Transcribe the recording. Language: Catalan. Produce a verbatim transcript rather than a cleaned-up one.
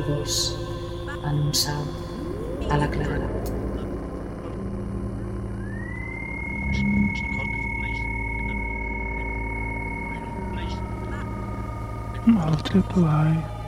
verdós en un salt a la claredat. Multiply.